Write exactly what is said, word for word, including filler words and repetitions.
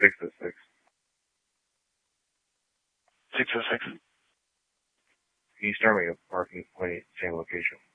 six oh six. six oh six. Can you start me a parking point, same location?